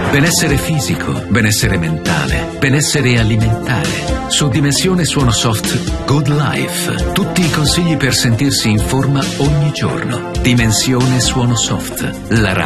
Benessere fisico, benessere mentale, benessere alimentare. Su Dimensione Suono Soft Good Life. Tutti i consigli per sentirsi in forma ogni giorno. Dimensione Suono Soft. La